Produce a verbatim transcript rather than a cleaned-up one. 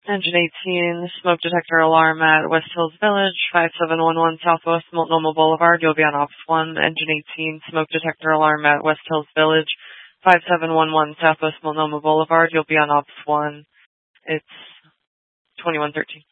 Engine eighteen, smoke detector alarm at West Hills Village, five seven one one Southwest Multnomah Boulevard. You'll be on Ops one. Engine eighteen, smoke detector alarm at West Hills Village, five seven one one Southwest Multnomah Boulevard. You'll be on Ops one. It's twenty-one thirteen.